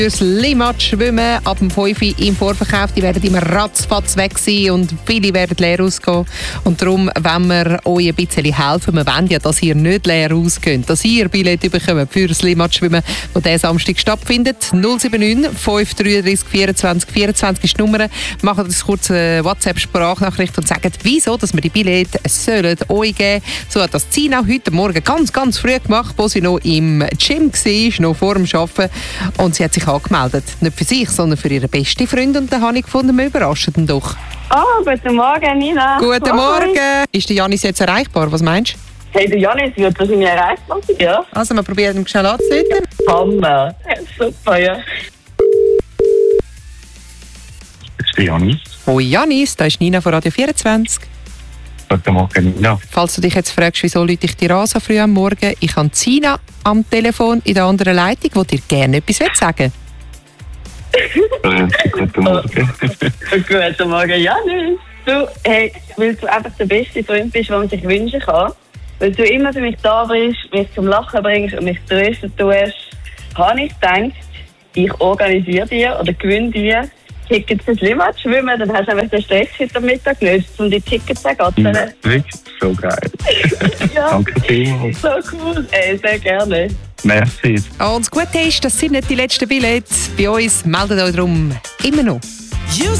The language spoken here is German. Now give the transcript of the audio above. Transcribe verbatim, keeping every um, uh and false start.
Fürs Limmat schwimmen ab dem fünf Uhr im Vorverkauf. Die werden immer ratzfatz weg sein und viele werden leer ausgehen. Und darum wollen wir euch ein bisschen helfen. Wir wollen ja, dass ihr nicht leer ausgeht, dass ihr Billett bekommt für das Limmat schwimmen, das diesen Samstag stattfindet. null sieben neun fünf drei drei vierundzwanzig vierundzwanzig ist die Nummer. Macht eine kurze WhatsApp-Sprachnachricht und sagt, wieso dass wir die Billette sollen euch geben. So hat das Zina heute Morgen ganz, ganz früh gemacht, wo sie noch im Gym war, noch vor dem Arbeiten. Und sie hat sich angemeldet. Nicht für sich, sondern für ihre beste Freundin. Und dann habe ich gefunden, wir überraschen ihn doch. Oh, guten Morgen, Nina. Guten Hi. Morgen. Ist der Janis jetzt erreichbar? Was meinst du? Hey, der Janis wird wahrscheinlich erreichbar sein, ja? Also, wir probieren ihn schnell anzuleiten. Hammer. Ja, super, ja. Das ist der Janis. Hoi Janis, da ist Nina von Radio vierundzwanzig. Guten Morgen, Nina. Falls du dich jetzt fragst, wieso Leute ich dir an so früh am Morgen, ich habe Zina am Telefon in der anderen Leitung, die dir gerne etwas sagen will. Äh, guten Morgen. Guten Morgen, Janis. Du, hey, weil du einfach der beste Freund bist, den man sich wünschen kann, weil du immer für mich da bist, mich zum Lachen bringst und mich trösten tust, habe ich gedacht, ich organisiere dir oder gewinne dir Tickets fürs Limmat schwimmen, dann hast du einfach den Stress heute Mittag gelöst, um die Tickets zu ergattern. Ja, wirklich so geil. Ja. Danke vielmals. So cool, ey, sehr gerne. Merci. Und das Gute ist, das sind nicht die letzten Billette. Bei uns meldet euch darum immer noch.